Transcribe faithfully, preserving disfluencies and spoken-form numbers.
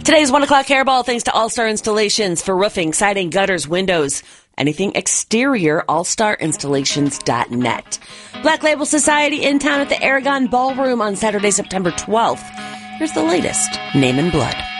Today's one o'clock hairball thanks to All-Star Installations for roofing, siding, gutters, windows, anything exterior, all star installations dot net. Black Label Society in town at the Aragon Ballroom on Saturday, September twelfth. Here's the latest, Name in Blood.